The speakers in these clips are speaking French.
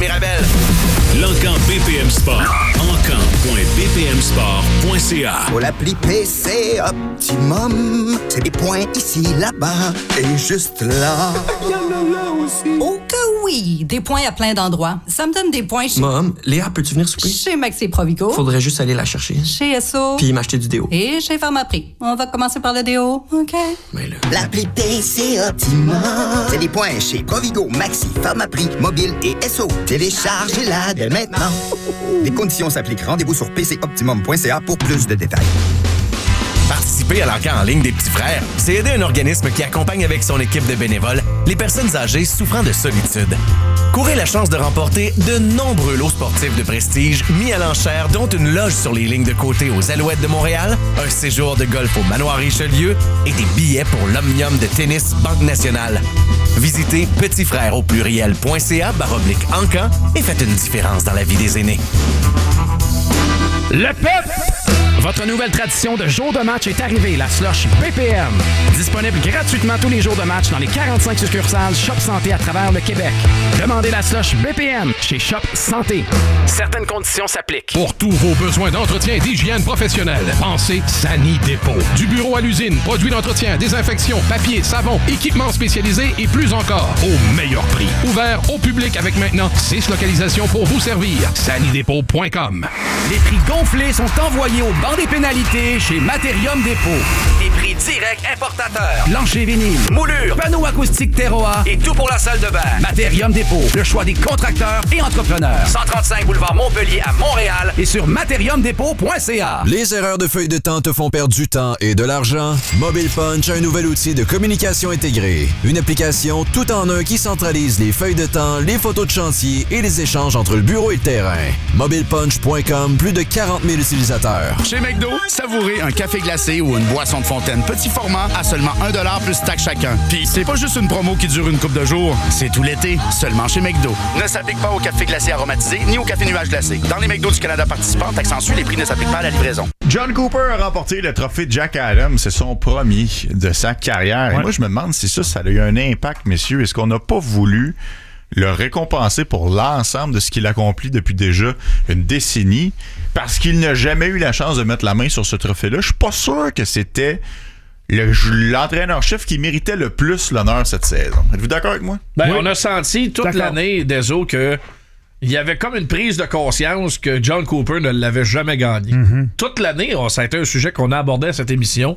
Mirabel. L'Encan BPM Sport. Encan.bpmsport.ca. Pour l'appli PC Optimum, c'est des points ici, là-bas et juste là. Oh que oui! Des points à plein d'endroits. Ça me donne des points chez... Mom, Léa, peux-tu venir souper? Chez Maxi Provigo. Faudrait juste aller la chercher. Chez Esso. Puis m'acheter du déo. Et chez Pharmaprix. On va commencer par le déo, OK? Mais là... L'appli PC Optimum, c'est des points chez Provigo, Maxi, Pharmaprix, Mobile et Esso. Téléchargez-la dès maintenant. Les conditions s'appliquent. Rendez-vous sur pcoptimum.ca pour plus de détails. Participer à l'encan en ligne des petits frères, c'est aider un organisme qui accompagne avec son équipe de bénévoles les personnes âgées souffrant de solitude. Courez la chance de remporter de nombreux lots sportifs de prestige mis à l'enchère, dont une loge sur les lignes de côté aux Alouettes de Montréal, un séjour de golf au Manoir Richelieu et des billets pour l'Omnium de tennis Banque Nationale. Visitez petitsfrèresaupluriel.ca/encan et faites une différence dans la vie des aînés. Le PEP! Votre nouvelle tradition de jour de match est arrivée, la slush BPM. Disponible gratuitement tous les jours de match dans les 45 succursales Shop Santé à travers le Québec. Demandez la slush BPM chez Shop Santé. Certaines conditions s'appliquent. Pour tous vos besoins d'entretien et d'hygiène professionnelle, pensez Sani Dépôt. Du bureau à l'usine, produits d'entretien, désinfection, papier, savon, équipements spécialisés et plus encore, au meilleur prix. Ouvert au public avec maintenant 6 localisations pour vous servir. sanidépôt.com. Les prix gonflés sont envoyés au banc des pénalités chez Materium Dépôt. Des prix directs importateurs. Plancher vinyle, moulure, panneaux acoustiques Terroir et tout pour la salle de bain. Materium Dépôt, le choix des contracteurs et entrepreneurs. 135 boulevard Montpellier à Montréal et sur materiumdépôt.ca. Les erreurs de feuille de temps te font perdre du temps et de l'argent? Mobile Punch a un nouvel outil de communication intégrée. Une application tout en un qui centralise les feuilles de temps, les photos de chantier et les échanges entre le bureau et le terrain. MobilePunch.com, plus de 40 000 utilisateurs. Chez McDo, savourez un café glacé ou une boisson de fontaine petit format à seulement 1$ plus taxe chacun. Puis c'est pas juste une promo qui dure une couple de jours, c'est tout l'été, seulement chez McDo. Ne s'applique pas au café glacé aromatisé ni au café nuage glacé. Dans les McDo du Canada participants, taxe en sus, les prix ne s'appliquent pas à la livraison. John Cooper a remporté le trophée Jack Adams. C'est son premier de sa carrière. Ouais. Et moi, je me demande si ça a eu un impact, messieurs. Est-ce qu'on n'a pas voulu le récompenser pour l'ensemble de ce qu'il accomplit depuis déjà une décennie, parce qu'il n'a jamais eu la chance de mettre la main sur ce trophée-là? Je suis pas sûr que c'était l'entraîneur-chef qui méritait le plus l'honneur cette saison. Êtes-vous d'accord avec moi? Ben, oui. On a senti toute l'année, Deso, que il y avait comme une prise de conscience que John Cooper ne l'avait jamais gagné. Mm-hmm. Toute l'année, ça a été un sujet qu'on a abordé à cette émission.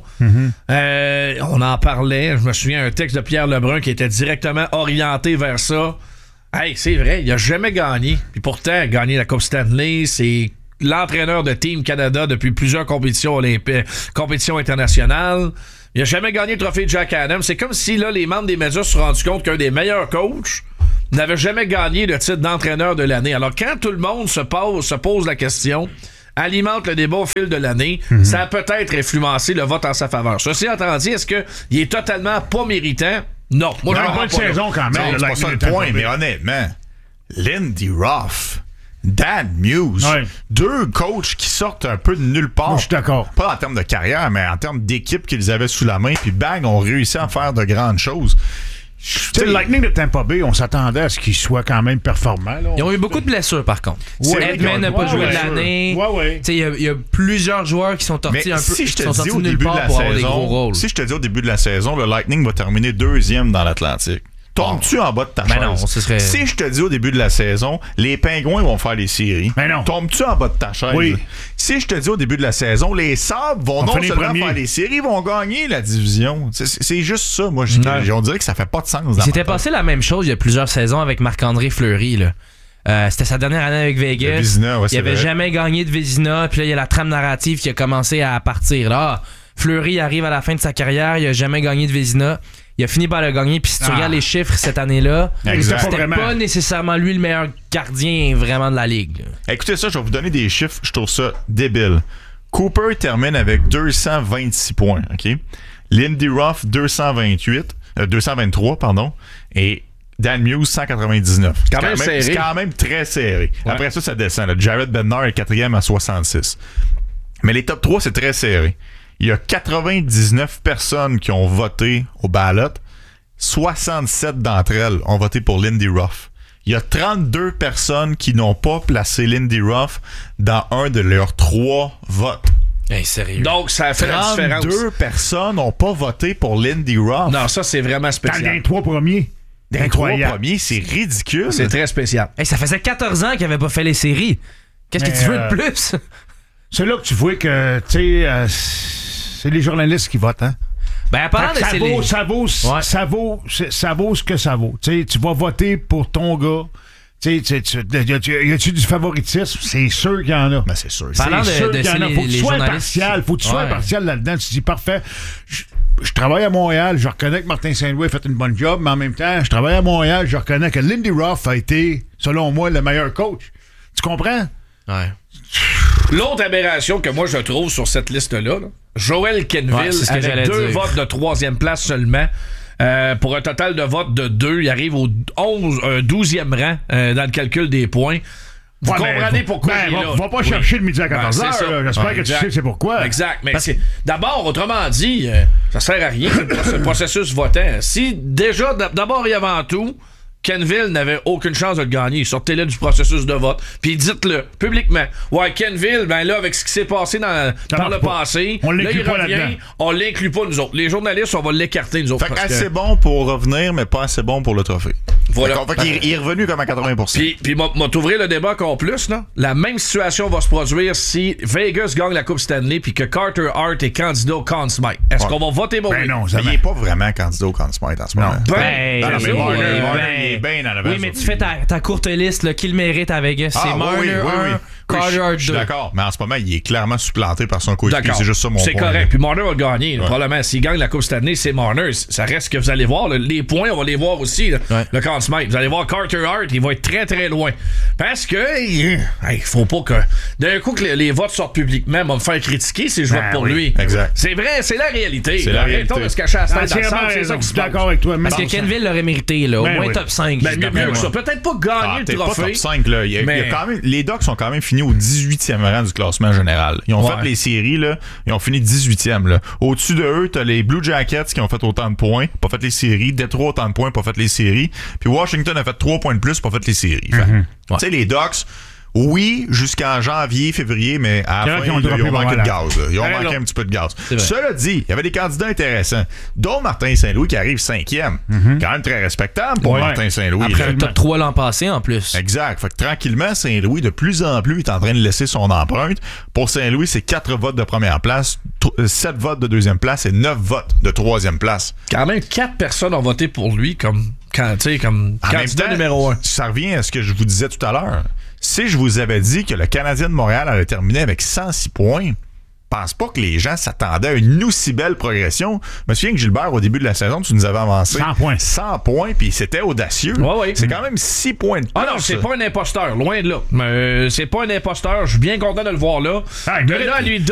Mm-hmm. On en parlait. Je me souviens d'un texte de Pierre Lebrun qui était directement orienté vers ça. Hey, c'est vrai, il a jamais gagné. Puis pourtant, gagner la Coupe Stanley, c'est l'entraîneur de Team Canada depuis plusieurs compétitions olympiques, compétitions internationales. Il a jamais gagné le trophée Jack Adams. C'est comme si là, les membres des médias se sont rendus compte qu'un des meilleurs coachs n'avait jamais gagné le titre d'entraîneur de l'année. Alors, quand tout le monde se pose la question, alimente le débat au fil de l'année, ça a peut-être influencé le vote en sa faveur. Ceci étant dit, est-ce qu'il est totalement pas méritant? Non. Moi, je pas de saison quand même. C'est pas ça le point, mais honnêtement, Lindy Ruff, Dan Muse, deux coachs qui sortent un peu de nulle part. Moi, je suis d'accord. Pas en termes de carrière, mais en termes d'équipe qu'ils avaient sous la main, puis bang, ont réussi à faire de grandes choses. Le Lightning de Tampa Bay, on s'attendait à ce qu'il soit quand même performant. Là. Ils ont eu beaucoup de blessures, par contre. Edman n'a pas joué de l'année. Il y a plusieurs joueurs qui sont sortis un peu si je te dis au début de la saison, si je te dis au début de la saison, le Lightning va terminer 2e dans l'Atlantique. Tombes-tu en bas de ta chaise? Non, ce serait... Si je te dis au début de la saison, les Pingouins vont faire les séries. Tombes-tu en bas de ta chaise? Oui. Si je te dis au début de la saison, les Sabres vont non seulement faire les séries, vont gagner la division. C'est juste ça. Moi, on dirait que ça fait pas de sens. C'était passé la même chose il y a plusieurs saisons avec Marc-André Fleury, là. C'était sa dernière année avec Vegas. Vézina, il n'avait jamais gagné de Vézina. Puis là, il y a la trame narrative qui a commencé à partir. Là, Fleury arrive à la fin de sa carrière. Il n'a jamais gagné de Vézina. Il a fini par le gagner. Puis si tu regardes les chiffres cette année-là, c'était pas nécessairement lui le meilleur gardien vraiment de la Ligue. Écoutez ça, je vais vous donner des chiffres. Je trouve ça débile. Cooper termine avec 226 points. Okay? Lindy Ruff, 223, pardon. Et Dan Muse, 199. C'est quand même très serré. Ouais. Après ça descend. Là. Jared Bednar est 4e à 66. Mais les top 3, c'est très serré. Il y a 99 personnes qui ont voté au ballot. 67 d'entre elles ont voté pour Lindy Ruff. Il y a 32 personnes qui n'ont pas placé Lindy Ruff dans un de leurs 3 votes. Hey, sérieux. Donc, ça fait la différence. 32 personnes n'ont pas voté pour Lindy Ruff. Non, ça, c'est vraiment spécial. Dans les 3 premiers. Dans les 3 premiers, c'est ridicule. C'est très spécial. Hey, ça faisait 14 ans qu'il n'avait pas fait les séries. Qu'est-ce que tu veux de plus? C'est là que tu vois que, tu sais, c'est les journalistes qui votent, hein? Ben, parlant de ça vaut ce que ça vaut. Tu vas voter pour ton gars. Y a-tu du favoritisme? C'est sûr qu'il y en a. Ben, c'est sûr. Parlant c'est sûr qu'il y en a. Faut que tu sois impartial. Faut que tu sois impartial là-dedans. Tu dis, parfait. Je travaille à Montréal. Je reconnais que Martin Saint-Louis a fait une bonne job, mais en même temps, je travaille à Montréal. Je reconnais que Lindy Ruff a été, selon moi, le meilleur coach. Tu comprends? Ouais. L'autre aberration que moi je trouve sur cette liste-là, Joel Kenville, avec 2 votes de 3e place seulement. Pour un total de votes de 2, il arrive au 12e rang dans le calcul des points. Vous comprenez pourquoi il est là. Va pas chercher le midi à 14h. J'espère que tu sais c'est pourquoi. Exact. Mais d'abord, autrement dit, ça sert à rien, ce processus votant. Si déjà, d'abord et avant tout, Kenville n'avait aucune chance de le gagner. Sortez-le du processus de vote. Puis dites-le publiquement. Ouais, Kenville, ben là, avec ce qui s'est passé dans le passé, on là, il pas revient. Là-dedans. On l'inclut pas, nous autres. Les journalistes, on va l'écarter, nous autres. Fait assez bon pour revenir, mais pas assez bon pour le trophée. Voilà. Fait qu'il est revenu comme à 80%. Puis m'a t'ouvrir le débat encore plus, là. La même situation va se produire si Vegas gagne la Coupe Stanley puis que Carter Hart est candidat au Conn Smythe. Est-ce qu'on va voter pour lui? Non, il est pas vraiment candidat au Conn Smythe en ce moment. Oui, mais tu fais ta courte liste, là, qui le mérite à Vegas. C'est Marner 1, Carter Hart 2. Je suis d'accord, mais en ce moment, il est clairement supplanté par son coéquipier. C'est juste ça mon point. C'est correct. Puis Marner va le gagner. Probablement, s'il gagne la Coupe Stanley, c'est Marner. Ça reste que vous allez voir. Là, les points, on va les voir aussi. Là, le Conn Smythe. Vous allez voir Carter Hart, il va être très très loin. Parce que il faut pas que d'un coup que les votes sortent publiquement, on va me faire critiquer si je vote pour lui. Exact. C'est vrai, c'est la réalité. C'est la réalité. Arrêtons de se cacher à la tête dans le c'est ça qui se passe. D'accord avec toi. Parce que Kenville l'aurait mérité, là, au moins top 5. Ben, mieux que ça. Peut-être pas gagner le trophée. Pas top 5, là. Il y a quand même, les Ducks sont quand même finis au 18e rang du classement général. Ils ont fait les séries, là. Ils ont fini 18e, là. Au-dessus de eux, t'as les Blue Jackets qui ont fait autant de points, pas fait les séries. Detroit, autant de points, pas fait les séries. Puis Washington a fait 3 points de plus, pas fait les séries. Tu sais, les Ducks, oui, jusqu'en janvier, février, mais à la fin, ils ont manqué de gaz. Ils ont manqué un petit peu de gaz. Cela dit, il y avait des candidats intéressants, dont Martin Saint-Louis qui arrive 5e. Quand même très respectable pour Martin Saint-Louis. Après le top 3 l'an passé, en plus. Exact. Fait que tranquillement, Saint-Louis, de plus en plus, est en train de laisser son empreinte. Pour Saint-Louis, c'est 4 votes de première place, 7 votes de deuxième place et 9 votes de troisième place. Quand même, 4 personnes ont voté pour lui comme candidat numéro 1. Ça revient à ce que je vous disais tout à l'heure. Si je vous avais dit que le Canadien de Montréal allait terminer avec 106 points, je pense pas que les gens s'attendaient à une aussi belle progression. Je me souviens que Gilbert, au début de la saison, tu nous avais avancé 100 points, puis c'était audacieux. C'est quand même 6 points de plus. Ah non, c'est pas un imposteur, loin de là. C'est pas un imposteur, je suis bien content de le voir là. De là à lui